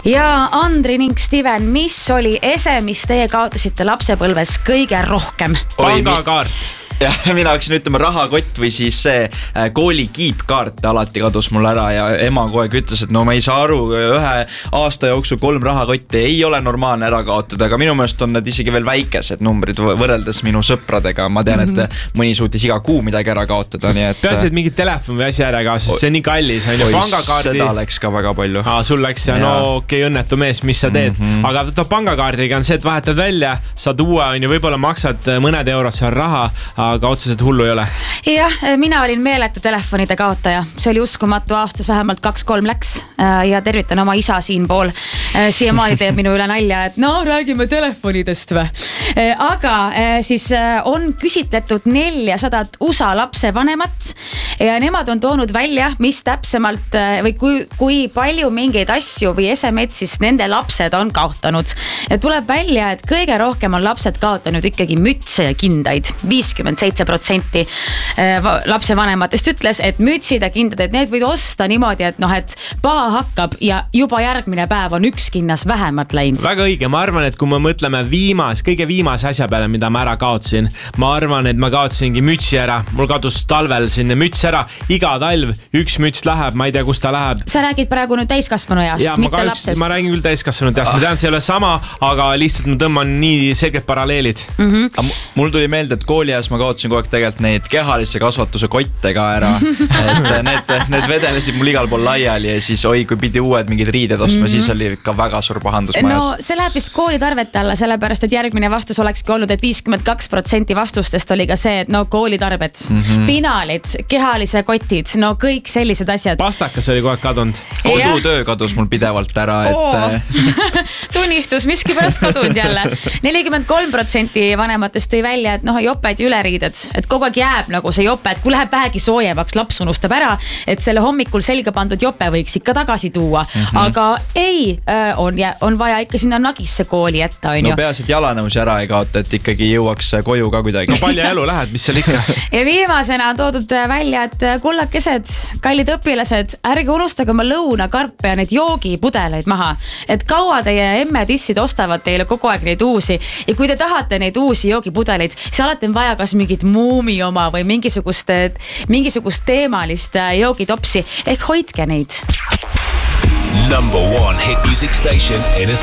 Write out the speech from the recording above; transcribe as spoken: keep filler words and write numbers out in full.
Ja Andri ning Steven, mis oli ese, mis teie kaotasite lapsepõlves kõige rohkem? Pangakaart. Ja mina hakkasin ütlema rahakott või siis see kooli kiipkaart alati kadus mul ära ja ema kogu aeg ütles, et no ma ei saa aru, ühe aasta jooksul kolm rahakotti ei ole normaalne ära kaotada, aga minu meelest on need isegi veel väikesed numbrid võrreldes minu sõpradega. Ma tean, et mõni suutis iga kuu midagi ära kaotada, nii et peaasi, et mingid telefon või asi ära kaos, sest see on nii kallis. Pangakaardi... Seda läks ka väga palju. Aa, sul läks ja, ja. no okei, okay, õnnetu mees, mis sa teed. Mm-hmm. Aga võtta pangakaardiga on see, et vahetad välja, saad uue, on ju, võib-olla maksad mõned eurod seal raha, aga otseselt hullu ei ole. Jah, mina olin meeletu telefonide kaotaja. See oli uskumatu, aastas vähemalt kaks-kolm läks ja tervitan oma isa siin pool. Siiamaani teeb minu üle nalja, et no räägime telefonidest või. Aga siis on küsitletud neljasadat U S A lapsevanemat ja nemad on toonud välja, mis täpsemalt või kui, kui palju mingeid asju või esemed siis nende lapsed on kaotanud. Ja tuleb välja, et kõige rohkem on lapsed kaotanud ikkagi mütse ja kindaid. viiskümmend seitse protsenti lapsevanematest ütles, et mütsid ja kindad, et need võid osta niimoodi, et noh, et paha hakkab ja juba järgmine päev on üks kinnas vähemalt läinud. Väga õige, ma arvan, et kui me mõtleme viimas, kõige viimase asja peale, mida ma ära kaotsin, ma arvan, et ma kaotsingi mütsi ära. Mul kadus talvel sinne müts ära, iga talv üks müts läheb, ma ei tea, kus ta läheb. Sa räägid praegu nüüd täiskasvanu east, ja, mitte kahjuks, lapsest. Ma räägin küll täiskasvanu east, ma tean, see ei ole sama, aga lihtsalt ma tõmban nii selged paralleelid. Mm-hmm. Mul tuli meelde, et koolias ma kaotsin kogu aeg tegelikult neid kehalisse kasvatuse kotte ka ära. Et need, need vedelesid mul igal pool laiali ja siis oi, kui pidi uued mingid riided ostma, mm-hmm. siis oli ka väga suur pahandus majas. No see läheb vist koolitarvete alla, sellepärast et järgmine vastus olekski olnud, et viiskümmend kaks protsenti vastustest oli ka see, et no koolitarbed, mm-hmm. pinalid, kehalise kotid, no kõik sellised asjad. Pastakas oli kogu aeg kadunud. Kodutöö kadus mul pidevalt ära, et... Tunnistus, miski pärast kadunud jälle. nelikümmend kolm protsenti vanematest tõi välja, et noh, joped ja üleriided, et kogu aeg jääb nagu see jope, et kui läheb vähegi soojevaks, laps unustab ära, et selle hommikul selga pandud jope võiks ikka tagasi tuua. Mm-hmm. Aga ei, on, on vaja ikka sinna nagisse kooli jätta, on no, ju. No peas, et jalanõusi ära ei kaota, et ikkagi jõuaks koju ka kuidagi. No palja elu lähed, mis seal ikka? Ja viimasena on toodud välja, et kullakesed, kallid õpilased, ärge unustage oma lõunakarpe ja need joogipudeleid maha. Et kaua teie emme-tissid ostavad teile kogu aeg neid uusi ja kui te tahate neid uusi joogipudeleid, siis alati on vaja kas mingit muumi oma või mingisugust, mingisugust teemalist joogitopsi ehk hoidke neid. Number one hit music station in